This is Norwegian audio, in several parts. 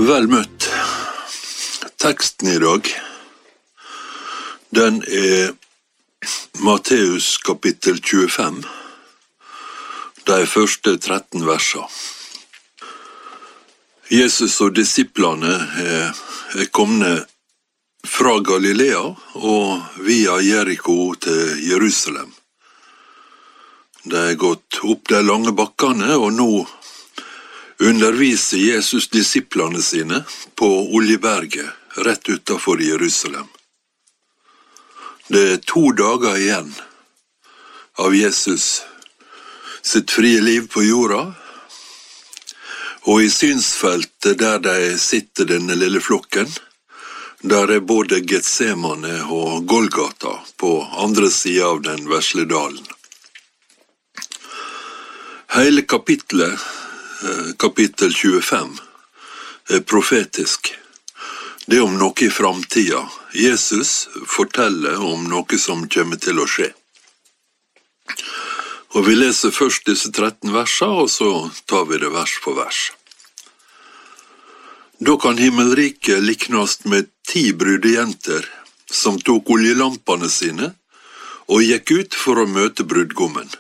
Vel møtt. Teksten i dag, den Matteus kapittel 25, de første 13 verser. Jesus og disiplene kommet fra Galilea og via Jericho til Jerusalem. De gått opp de lange bakkene, og nå underviser Jesus disiplene sine på Oljeberget, rett utenfor Jerusalem. Det 2 dager igjen av Jesus sitt frie liv på jorda, og i synsfeltet der de sitter denne lille flokken, der både Getsemane og Golgata på andre siden av den vesle dalen. Hele kapittel 25 profetisk. Det om noe i framtida. Jesus forteller om noe som kommer til å skje. Og vi leser først disse 13 verser, og så tar vi det vers for vers. Da kan himmelriket liknast med 10 brudejenter som tok oljelampene sine og gikk ut for å møte brudgommen.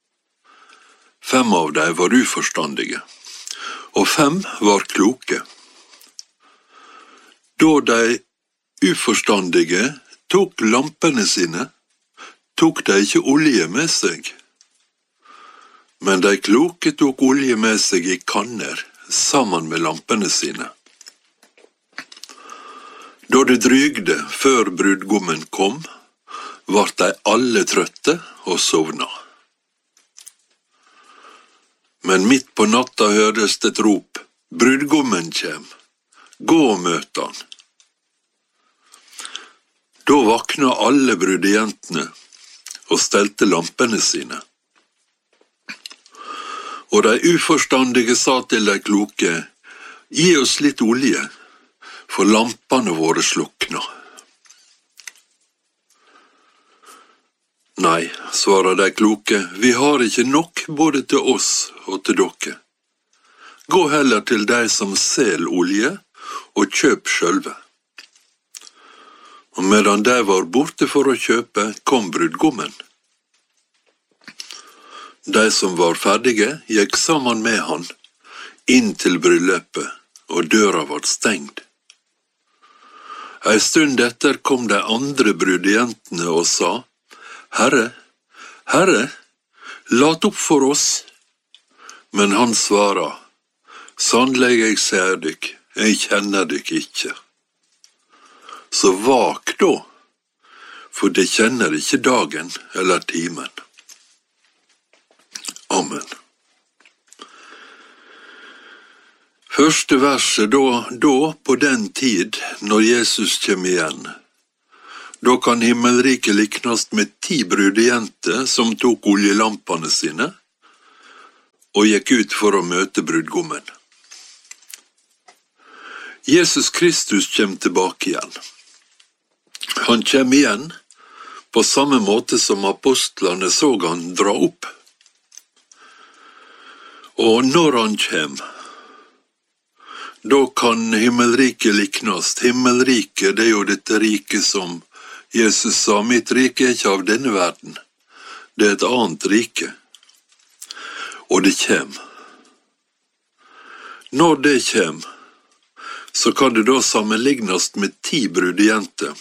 5 av dem var uforstandige, og 5 var kloke. Da de uforstandige tok lampene sine, tok de ikke olje med seg. Men de kloke tok olje med seg i kanner, sammen med lampene sine. Da det drygde før brudgommen kom, vart de alle trøtte og sovna. Men midt på natta hørtes det et rop, brudgommen kjem, gå og møt han. Da vakna alle brudejentene og stelte lampene sine. Og de uforstandige sa til de kloke, gi oss litt olje, for lampene våre slukna. Nei, svarer de kloke, vi har ikke nok både til oss og til dere. Gå heller til de som sel olje, og kjøp sjølve. Og medan de var borte for å kjøpe, kom brudgommen. De som var ferdige, gikk sammen med han, inn til bryllupet, og døra var stengt. En stund etter kom de andre brudejentene og sa, Herre, Herre, lat opp for oss. Men han svarer, sannelig jeg ser dykk, jeg kjenner dykk ikke. Så vak da, for de kjenner ikke dagen eller timen. Amen. Første verset, da på den tid, når Jesus kommer igjen, da kan himmelriket liknast med 10 brudejenter som tok oljelampene sine og gikk ut for å møte brudgommen. Jesus Kristus kommer tilbake igjen. Han kommer igjen på samme måte som apostlene så han dra opp. Og når han kommer, da kan himmelriket liknast. Himmelriket, det jo dette riket som Jesus sa, mitt rike ikke av denne verden, det et annet rike, og det kjem. Når det kjem, så kan det da sammenlignast med 10 brudejenter.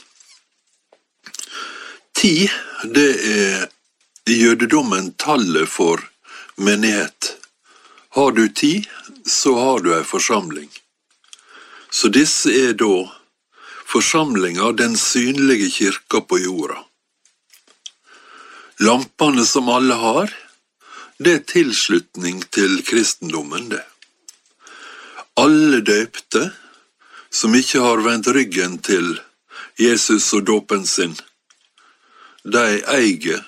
10, det i jødedommen tallet for menighet. Har du 10, så har du en forsamling. Så disse da forsamlinga, den synlige kirka på jorda. Lampene som alle har, det tilslutning til kristendommen, det. Alle døpte, som ikke har vendt ryggen til Jesus og dåpen sin, de eier,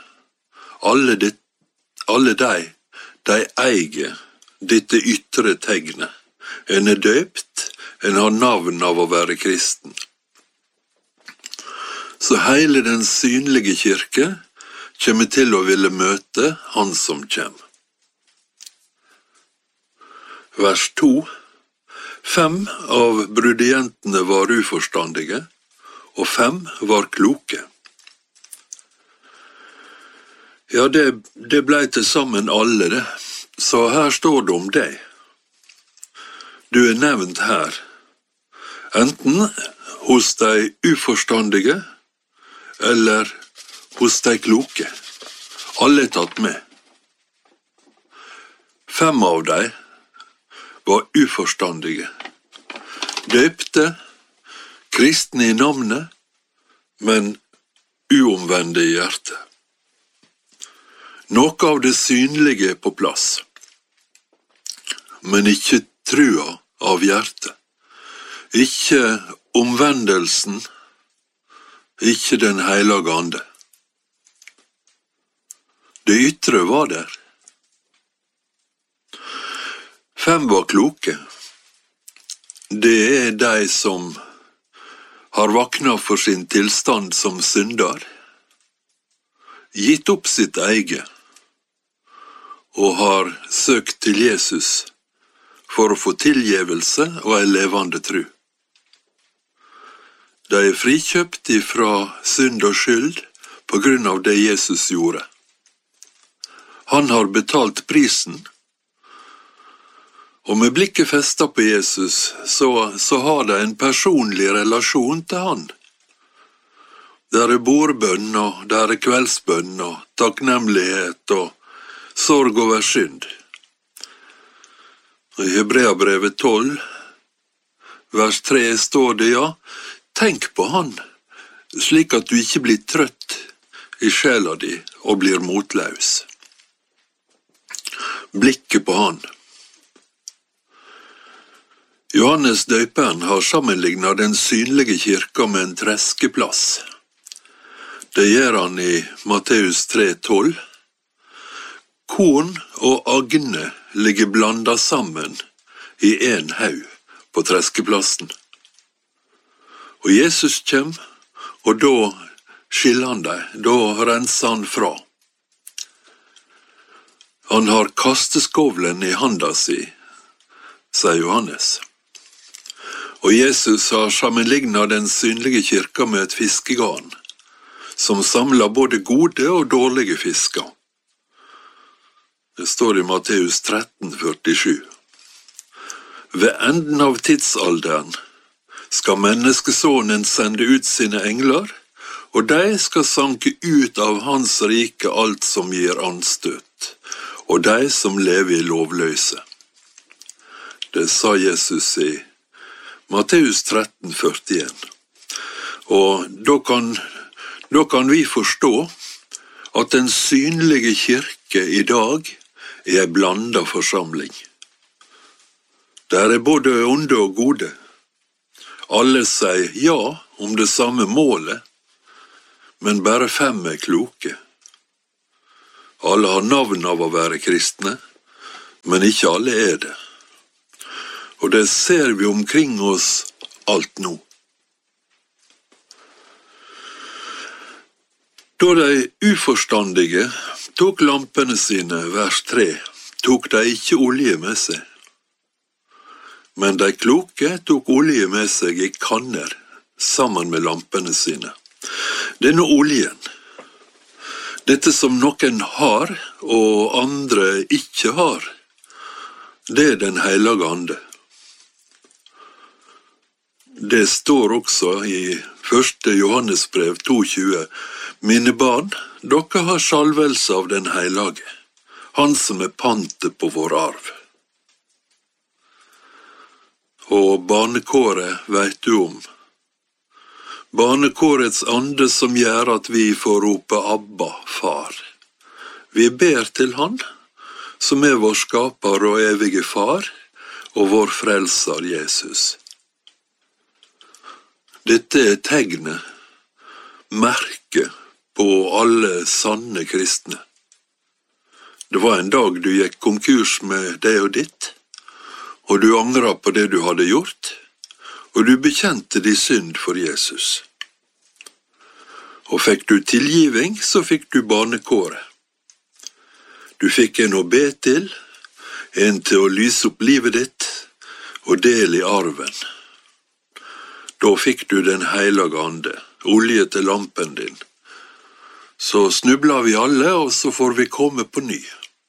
alle de eier dette ytre tegnet. En døpt, en har navn av å være kristen. Så hele den synlige kirke kommer til å ville møte han som kommer. Vers 2. 5 av brudejentene var uforstandige, og 5 var kloke. Ja, det ble til sammen alle det, så her står det om deg. Du nevnt her, enten hos de uforstandige, eller hos de kloke. Alle tatt med. 5 av dem var uforstandige. Døpte, kristne i navnet, men uomvende i hjertet. Noe av det synlige på plass, men ikke trua av hjertet. Ikke omvendelsen, ikke den hellige ande. Det ytre var der. 5 var kloke. Det de som har vakna for sin tilstand som synder, gitt opp sitt eget, og har søkt til Jesus for å få tilgivelse og en levende tru. De er frikjøpt ifra synd og skyld på grunn av det Jesus gjorde. Han har betalt prisen, og med blikket festet på Jesus, så har de en personlig relasjon til han. Der er bordbønn, og der er kveldsbønn, og takknemlighet, og sorg over synd. I Hebreabrevet 12, vers 3 står det, ja, tenk på han, slik at du ikke blir trøtt i sjela di og blir motløs. Blikket på han. Johannes døperen har sammenlignet den synlige kirka med en treskeplass. Det gjør han i Matteus 3,12. Korn og agne ligger blandet sammen i en haug på treskeplassen. Og Jesus kjem, og da skiller han dem, da renser han fra. Han har kasteskovlen i handa si, sier Johannes. Og Jesus har sammenlignet den synlige kirka med et fiskegarn, som samler både gode og dårlige fisker. Det står i Matteus 13,47. Ved enden av tidsalderen skal menneskesonen sende ut sine engler, og de skal sanke ut av hans rike alt som gir anstøt, og de som lever i lovløse. Det sa Jesus i Matteus 13,41. Og da kan vi forstå at den synlige kirke i dag er en blandet forsamling. Der er både onde og gode. Alle sier ja om det samme målet, men bare 5 er kloke. Alle har navn av å være kristne, men ikke alle er det. Og det ser vi omkring oss alt nå. Da de uforstandige tok lampene sine, vers 3, tok de ikke olje med seg. Men de kloke tok olje med seg i kanner, sammen med lampene sine. Denne oljen, dette som noen har, og andre ikke har, det er den hellige ande. Det står også i 1. Johannesbrev 2,20. Mine barn, dere har salvelse av den hellige, han som er pantet på vår arv. Og barnekåret vet du om. Barnekårets ande som gjør at vi får rope Abba, far. Vi ber til han, som er vår skaper og evige far, og vår frelser Jesus. Dette er tegnet, merket på alle sanne kristne. Det var en dag du gikk konkurs med det og ditt, og du angret på det du hadde gjort, og du bekjente din synd for Jesus. Og fikk du tilgivning, så fikk du barnekåret. Du fikk en å be til, en til å lyse opp livet ditt, og del i arven. Da fikk du den hellige ande, olje til lampen din. Så snubler vi alle, og så får vi komme på ny.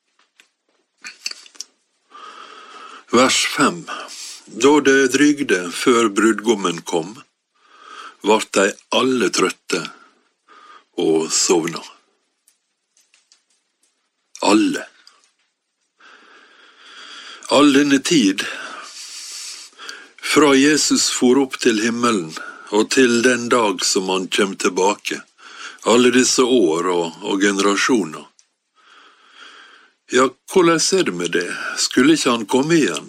Vers 5. Da det drygde før brudgommen kom, vart de alle trøtte og sovna. Alle. All denne tid, fra Jesus for opp til himmelen, og til den dag som han kjem tilbake, alle disse år og generasjoner. Ja, hvordan er det med det? Skulle ikke han komme igjen?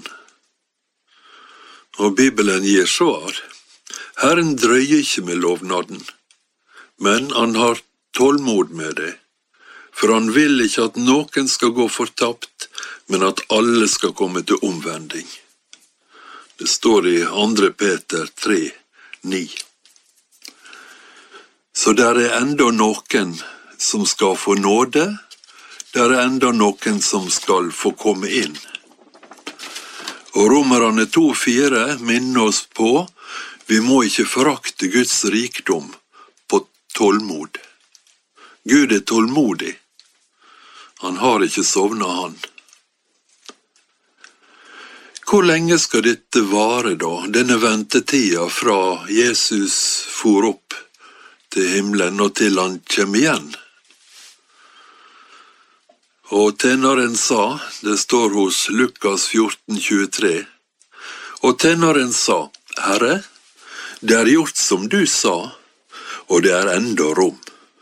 Og Bibelen gir svar. Herren drøyer ikke med lovnaden, men han har tålmod med det, for han vil ikke at noen skal gå fortapt, men at alle skal komme til omvending. Det står i 2. Peter 3:9. Så der er enda noen som skal få nåde, der er enda noen som skal få komme inn. Og Romerne 2:4 minner oss på, vi må ikke forakte Guds rikdom på tålmod. Gud er tålmodig. Han har ikke sovnet, han. Hvor lenge skal dette vare da, denne ventetida fra Jesus for opp til himmelen og til han kjem igjen? Og tjeneren sa, det står hos Lukas 14:23, og tjeneren sa, Herre, det er gjort som du sa, og det er enda rom.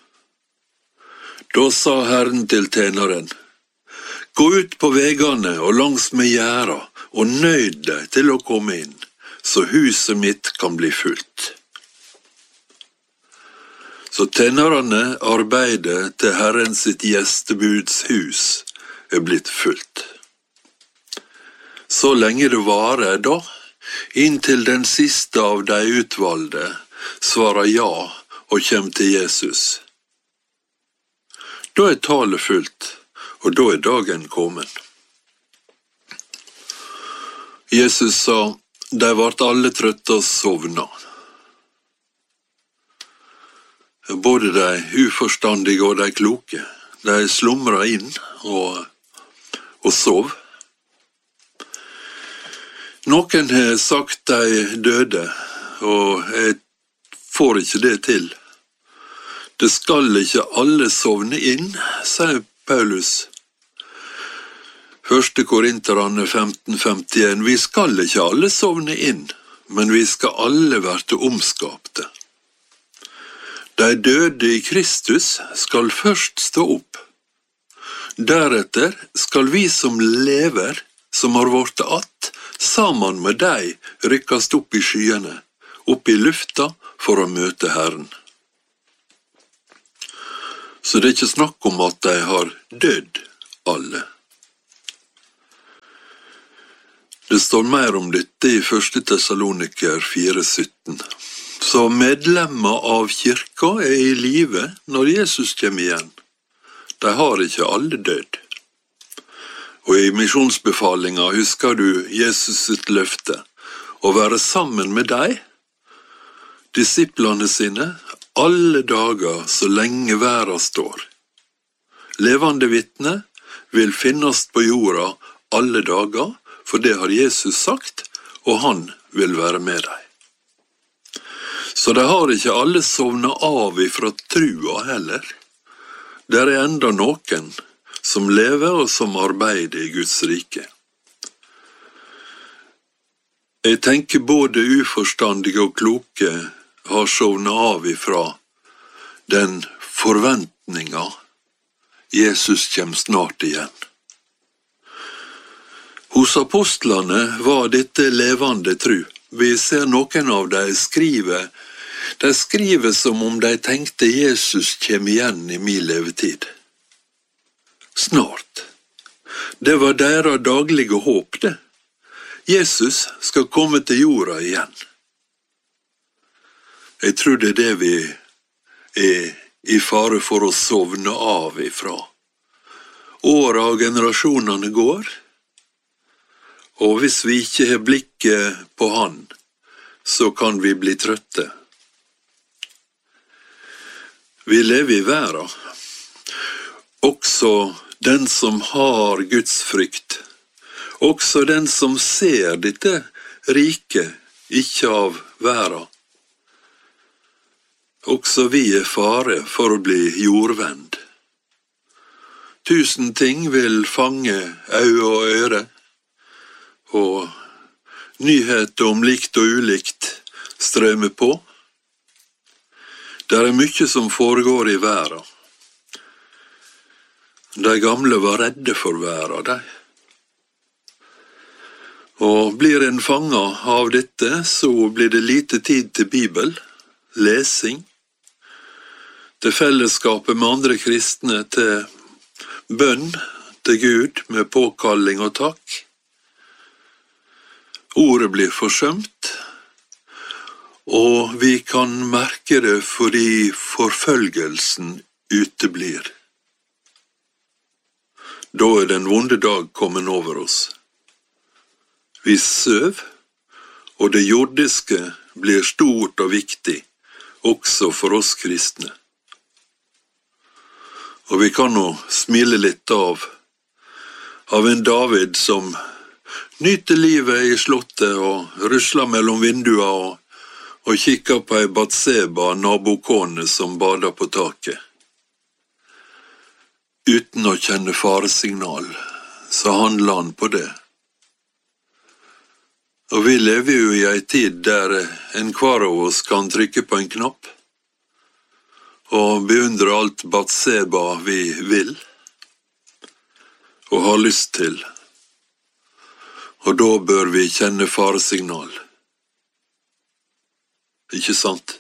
Da sa Herren til tjeneren, gå ut på vegane og langs med gjerda, og nøyd deg til å komme inn, så huset mitt kan bli fullt. Så tjenerne arbeider til Herren sitt gjestebuds hus er blitt fullt. Så lenge det varer da, inntil den siste av de utvalgte svarer ja og kjem til Jesus. Da er talet fullt, og da er dagen kommet. Jesus sa, de vart alle trøtte og sovna. Både de uforstandige og de kloke, de slumra inn og sov. Noen har sagt de døde, og jeg får ikke det til. Det skal ikke alle sovne inn, sier Paulus. 1. Korinterne 15:51, vi skal ikke alle sovne inn, men vi skal alle verte omskapte. De døde i Kristus skal først stå opp. Deretter skal vi som lever, som har vært att, sammen med deg rykkast opp i skyene, opp i lufta for å møte Herren. Så det er ikke snakk om at de har dødd, alle. Det står mer om dette i 1. Tessaloniker 4:17. Så medlemmer av kirka er i live når Jesus kommer igjen. De har ikke alle dødd. Og i misjonsbefalinga husker du Jesus sitt løfte, å være sammen med deg, disiplene sine, alle dager så lenge verden står. Levende vitne vil finnes på jorda alle dager, for det har Jesus sagt, og han vil være med deg. Så de har ikke alle sovnet av ifra trua heller. Der er enda noen som lever og som arbeider i Guds rike. Jeg tenker både uforstandige og kloke har sovnet av ifra den forventninga Jesus kommer snart igjen. Hos apostlene var dette levende tru. Vi ser noen av dem skriver som om de tenkte Jesus kommer igjen i min levetid. Snart. Det var deres daglige håp, det. Jesus skal komme til jorda igjen. Jeg tror det er det vi er i fare for å sovne av ifra. Åra og generasjonene går, og hvis vi ikke har blikket på han, så kan vi bli trøtte. Vi lever i verden. Også den som har Guds frykt, også den som ser dette riket, ikke av verden. Også vi er fare for å bli jordvend. 1000 ting vil fange øye og øre, og nyheter om likt og ulikt strømmer på. Det er mye som foregår i verden. De gamle var redde for verden, de. Og blir en fanget av dette, så blir det lite tid til Bibel, lesing, til fellesskapet med andre kristne, til bønn til Gud med påkalling og takk. Ordet blir forsømt, og vi kan merke det fordi forfølgelsen uteblir. Da er den vonde dag kommet over oss. Vi søv, og det jordiske blir stort og viktig, også for oss kristne. Og vi kan nå smile litt av en David som nyter livet i slottet og rusler mellom vinduer og kikker på ei Batseba, nabokone som bader på taket. Uten å kjenne faresignal, så handler han på det. Og vi lever jo i ei tid der enhver av oss kan trykke på en knapp, og beundre alt Batseba vi vil, og har lyst til. Og da bør vi kjenne faresignal. Ikke sant?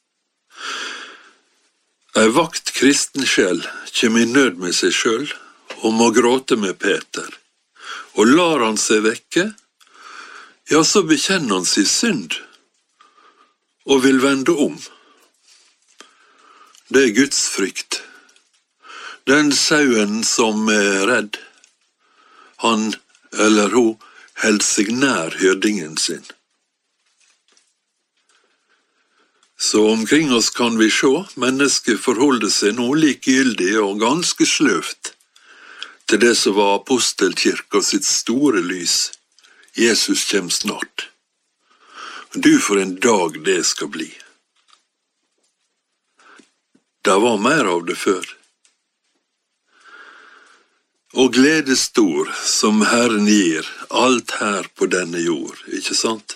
Ei vakt kristen sjel kommer i nød med seg selv, og må gråte med Peter. Og lar han seg vekke, ja, så bekjenner han sin synd, og vil vende om. Det er Guds frykt. Den sauen som er redd, han eller hun held seg nær hyrdingen sin. Så omkring oss kan vi se mennesker forholde seg nå likegyldig og ganske sløvt til det som var apostelkirka sitt store lys. Jesus kjem snart. Du, for en dag det skal bli. Det var mer av det før. Og glede stor som Herren gir alt her på denne jord, ikke sant?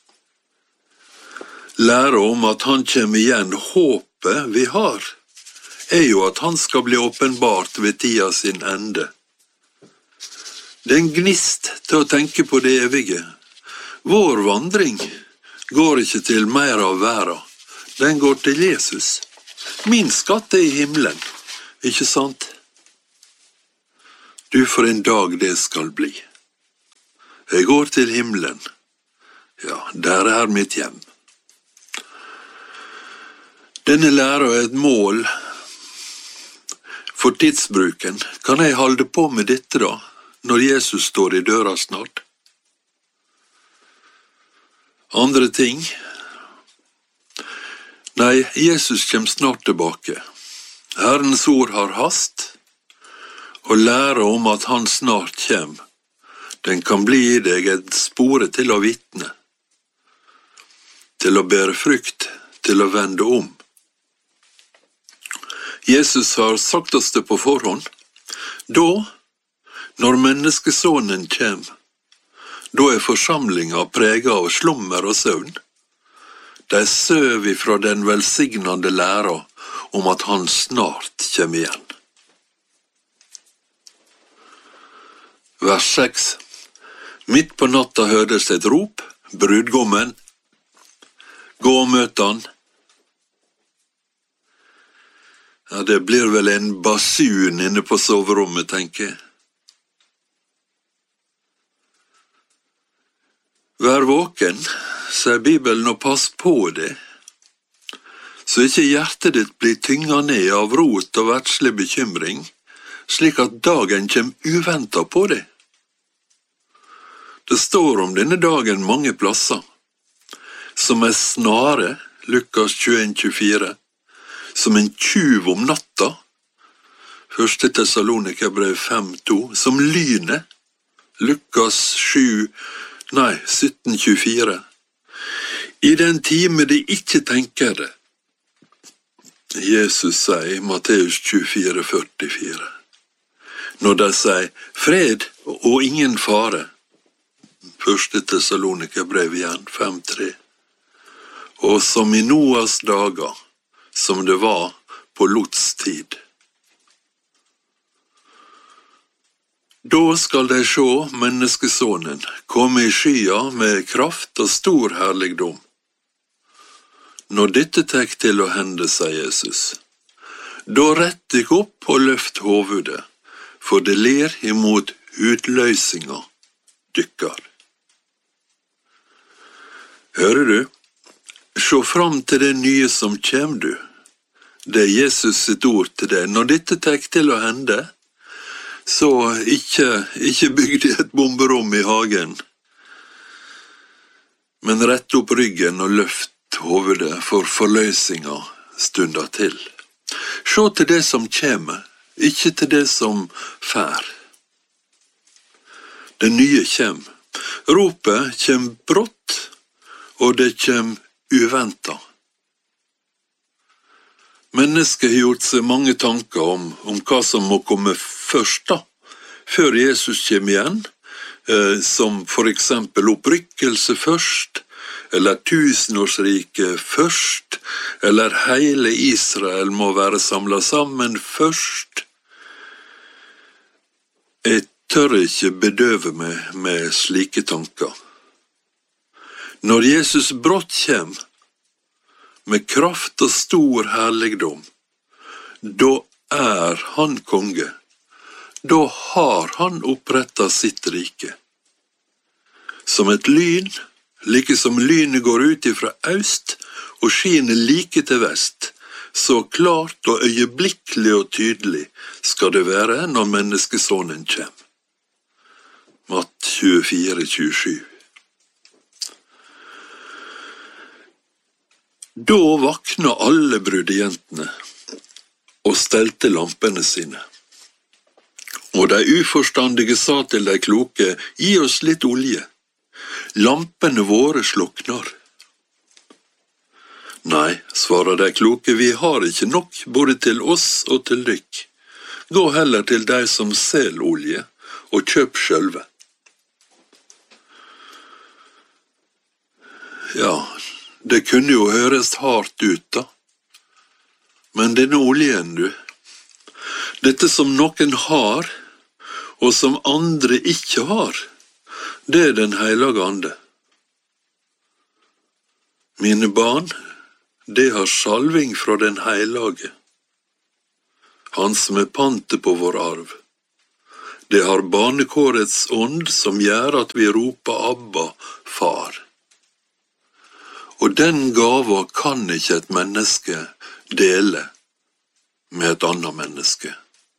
Lære om at han kommer igjen, håpet vi har, er jo at han skal bli åpenbart ved tida sin ende. Det er en gnist til å tenke på det evige. Vår vandring går ikke til mer av verden, den går til Jesus. Min skatt er i himmelen, ikke sant? Du, for en dag det skal bli. Jeg går til himmelen. Ja, der er mitt hjem. Denne læra er et mål for tidsbruken. Kan jeg holde på med dette da, når Jesus står i døra snart? Andre ting? Nei, Jesus kommer snart tilbake. Herrens ord har hast, og lære om at han snart kommer. Den kan bli i deg et spore til å vitne, til å bære frukt, til å vende om. Jesus har sagt oss det på forhånd. Da, når menneskesonen kommer, da er forsamlinga preget av slummer og søvn. De søv ifra den velsignende læra om at han snart kommer igjen. Vers 6. Midt på natta hørtes et rop, brudgommen, gå og møte han. Ja, det blir vel en basun inne på soverommet, tenker jeg. Vær våken, sier Bibelen, og pass på det, så ikke hjertet ditt blir tynget ned av rot og verdslig bekymring, slik at dagen kommer uventet på det. Det står om denne dagen mange plasser. Som en snare, Lukas 21-24. Som en tjuv om natta, 1. Tessalonikerbrev 5-2. Som lynet, Lukas 17-24. I den time de ikke tenker det. Jesus sier, Matteus 24-44. Når de sier fred og ingen fare, 1. Tessalonikerbrev 5-3. Og som i Noas dager, som det var på Lots tid. Da skal de se menneskesonen komme i skya med kraft og stor herligdom. Når dette tek til å hende, sier Jesus, da rett dykk opp og løft hovudet, for det ler imot utløysinga dykkar. Hører du? Se fram til det nye som kjem, du. Det er Jesus sitt ord til deg. Når dette tek til å hende, så ikke bygg de et bomberom i hagen, men rett opp ryggen og løft hovedet for forløysinga stunda til. Se til det som kjeme, ikke til det som fær. Det nye kjem. Ropet kjem brått, og det kjem uventa. Mennesket har gjort seg mange tanker om hva som må komme først da, før Jesus kjem igjen, som for eksempel opprykkelse først, eller tusenårsriket først, eller hele Israel må være samlet sammen først. Jeg tør ikke bedøve meg med slike tanker. Når Jesus brått kjem, med kraft og stor herligdom, da er han konge. Da har han opprettet sitt rike. Som et lyn, like som lynet går ut ifra øst og skiner like til vest, så klart og øyeblikkelig og tydelig skal det være når menneskesonen kjem. Matt 24-27. Da vakna alle brudejentene og stelte lampene sine. Og de uforstandige sa til de kloke, gi oss litt olje. Lampene våre sluknar. Nei, svarer de kloke, vi har ikke nok, både til oss og til dykk. Gå heller til de som selger olje, og kjøp sjølve. Ja, det kunne jo høres hardt ut da. Men denne oljen, du, dette som noen har, og som andre ikke har, det er den hellige ande. Mine barn, det har salving fra den hellige, han som er pante på vår arv. Det har barnekårets ånd som gjør at vi roper Abba, far. Og den gava kan ikke et menneske dele med et annet menneske.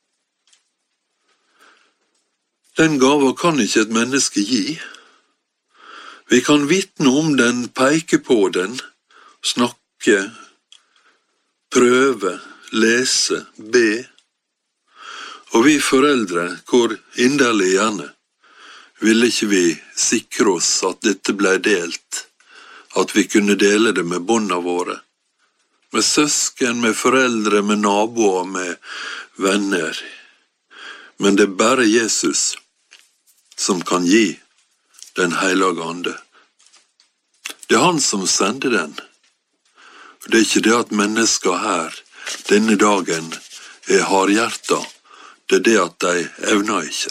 Den gava kan ikke et menneske gi. Vi kan vitne om den, peke på den, snakke, prøve, lese, be. Og vi foreldre, hvor inderlig gjerne, ville ikke vi sikre oss at dette ble delt, at vi kunne dele det med båndene våre, med søsken, med foreldre, med naboer, med venner. Men det er bare Jesus som kan gi den hellige ande. Det er han som sender den. Det er ikke det at mennesker her denne dagen er hardhjerta, det er det at de evner ikke.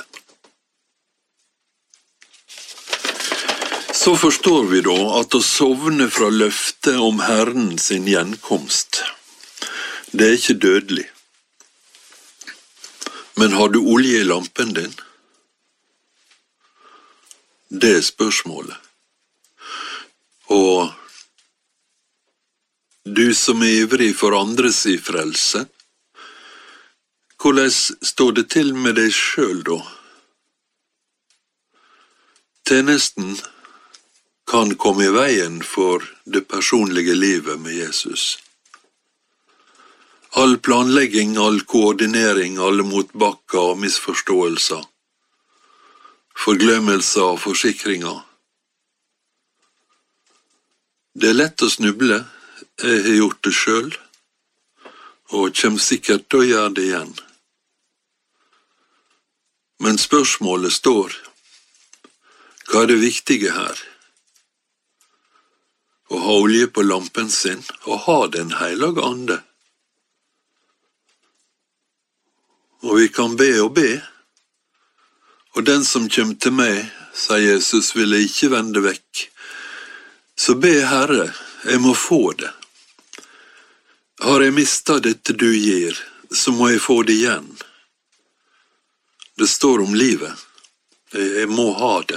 Så forstår vi da at å sovne fra løftet om Herren sin gjenkomst, det er ikke dødelig. Men har du olje i lampen din? Det er spørsmålet. Og du som er ivrig for andres i frelse, hvordan står det til med deg selv da? Tjenesten kan komme i veien for det personlige livet med Jesus. All planlegging, all koordinering, alle motbakker og misforståelser, forglemmelser og forsikringer. Det lett å snuble, jeg har gjort det selv, og kommer sikkert til å gjøre det igjen. Men spørsmålet står, hva det viktige her? Å ha olje på lampen sin, og ha den hellige ande. Og vi kan be og be, og den som kommer til meg, sier Jesus, vil jeg ikke vende vekk. Så be Herre, jeg må få det. Har jeg mistet dette du gir, så må jeg få det igjen. Det står om livet. Jeg må ha det.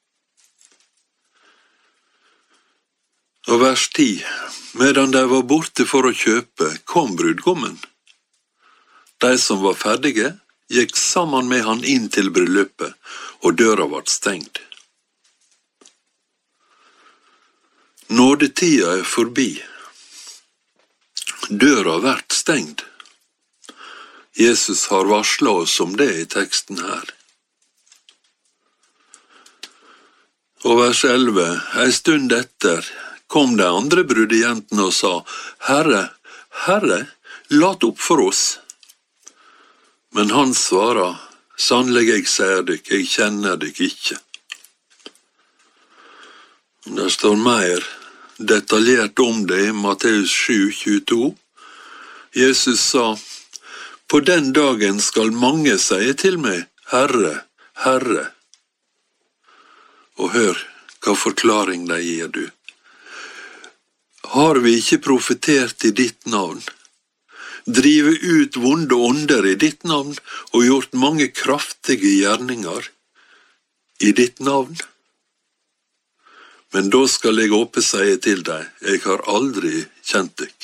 Og vers 10. Medan de var borte for å kjøpe, kom brudgommen. De som var ferdige, gikk sammen med han inn til bryllupet, og døra var stengt. Nådetida er forbi. Døra har vært stengt. Jesus har varslet oss om det i teksten her. Og vers 11. En stund etter kom de andre brudejentene og sa, Herre, Herre, lat opp for oss. Men han svarer, sannelig jeg sier dykk, jeg kjenner dykk ikke. Der står mer detaljert om det i Matteus 7:22. Jesus sa, på den dagen skal mange si til meg, Herre, Herre. Og hør hva forklaring de gir du. Har vi ikke profetert i ditt navn? Drive ut vonde ånder i ditt navn og gjort mange kraftige gjerninger i ditt navn. Men da skal jeg åpent si til deg, jeg har aldri kjent deg.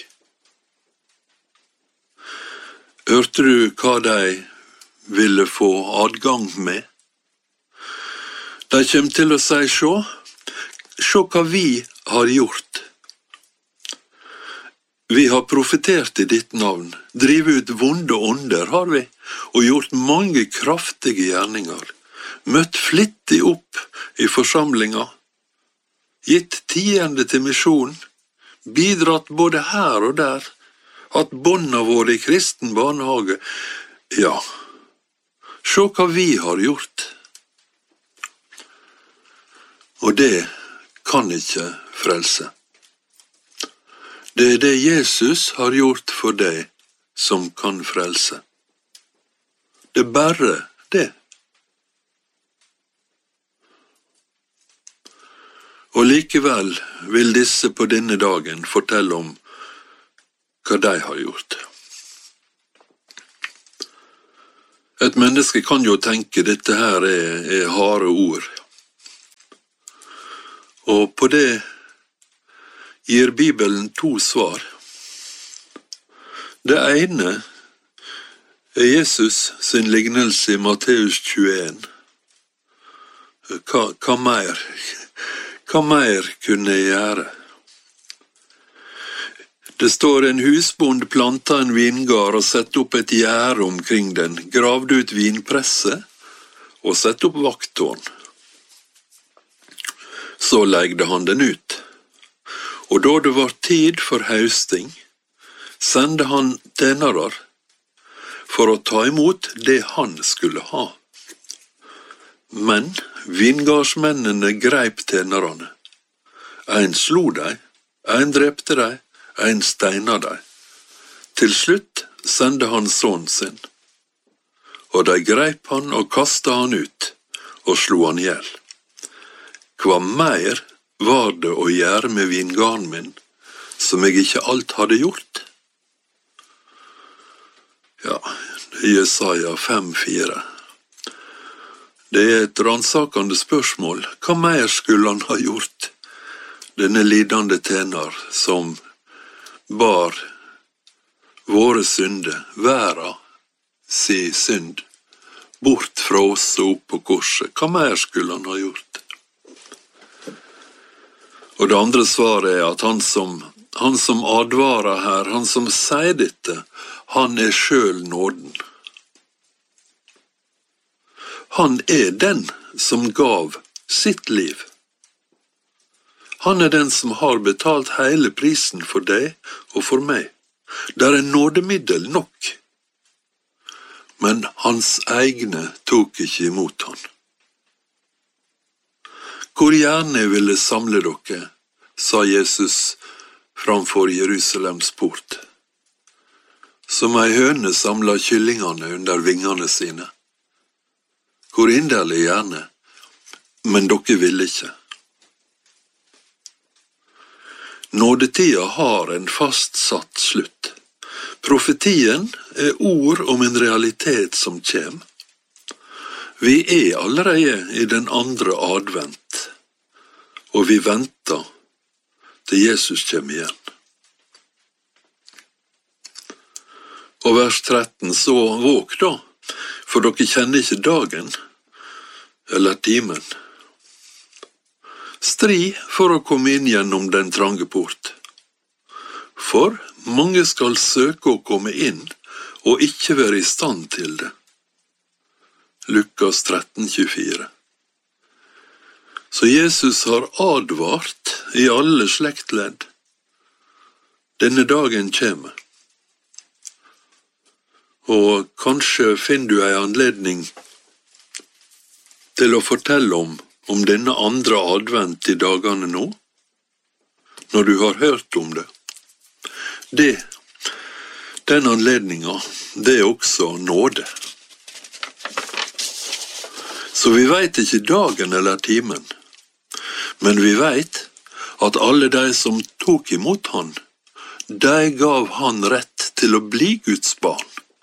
Hørte du hva de ville få adgang med? De kommer til å si, se hva vi har gjort. Vi har profetert i ditt navn, drivet ut vonde ånder har vi, og gjort mange kraftige gjerninger, møtt flittig opp i forsamlinga, gitt tiende til misjon, bidratt både her og der, hatt båndene våre i kristen barnehage. Ja, se hva vi har gjort. Og det kan ikke frelse. Det er det Jesus har gjort for deg som kan frelse. Det er bare det. Og likevel vil disse på denne dagen fortelle om hva de har gjort. Et menneske kan jo tenke dette her er harde ord. Og på det gir Bibelen 2 svar. Det ene er Jesus sin lignelse i Matteus 21. Hva mer kunne jeg gjøre? Det står en husbond planta en vingard og sette opp et gjerde omkring den, gravde ut vinpresse og sette opp vakttårn. Så legde han den ut. Og da det var tid for høsting, sendte han tjenere for å ta imot det han skulle ha. Men vingardsmennene greip tjenerne. En slo dem, en drepte dem, en steina dem. Til slutt sendte han sønnen sin, og de greip han og kastet han ut, og slo han ihjel. Hva mer var det å gjøre med vingarden min, som jeg ikke alt hadde gjort? Ja, det er Jesaja 5:4. Det er et ransakende spørsmål. Hva mer skulle han ha gjort? Denne lidende tjener som bar våre synder, verda si synd, bort fra oss og opp på korset. Hva mer skulle han ha gjort? Og det andre svaret at han som advarer her, han som sier dette, han selv nåden. Han den som gav sitt liv. Han den som har betalt hele prisen for deg og for meg. Det nådemiddel nok. Men hans egne tok ikke imot han. Hvor gjerne ville samle dere, sa Jesus framfor Jerusalems port. Som ei høne samler kyllingene under vingene sine. Hvor inderlig gjerne, men dere ville ikke. Nådetida har en fastsatt slutt. Profetien ord om en realitet som kjem. Vi allerede i den andre advent, og vi venter til Jesus kommer igjen. Og vers 13, så våg da, for dere kjenner ikke dagen eller timen. Strid for å komme inn gjennom den trange port. For mange skal søke å komme inn og ikke være i stand til det. Lukas 13:24. Så Jesus har advart i alle slektledd. Denne dagen kommer. Og kanskje finner du en anledning til å fortelle om denne andre advent i dagene nå, når du har hørt om det. Den anledningen, det også nåde. Så vi vet ikke dagen eller timen, men vi vet at alle de som tok imot han, de gav han rett til å bli Guds barn.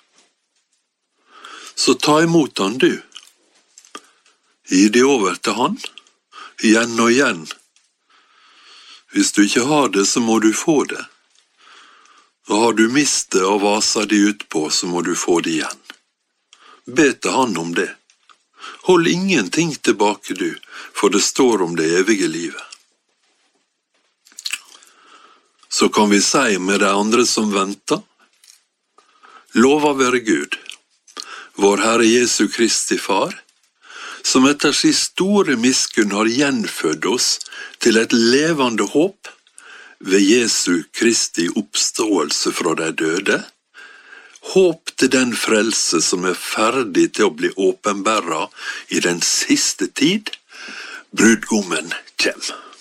Så ta imot han du. Gi det over til han, igjen og igjen. Hvis du ikke har det, så må du få det. Og har du mistet og vaset de utpå, så må du få det igjen. Be til han om det. Hold ingenting tilbake du, for det står om det evige livet. Så kan vi si med de andre som venter, lova være Gud, vår Herre Jesu Kristi Far, som etter sin store miskunn har gjenfødt oss til et levende håp ved Jesu Kristi oppståelse fra de døde, håp til den frelse som ferdig til å bli åpenbæret i den siste tid, brudgommen kjem.